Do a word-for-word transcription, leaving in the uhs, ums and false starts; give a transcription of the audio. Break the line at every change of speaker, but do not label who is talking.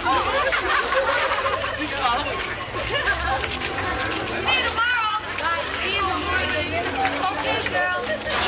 See you tomorrow. Bye. See you in the morning. Okay, girl.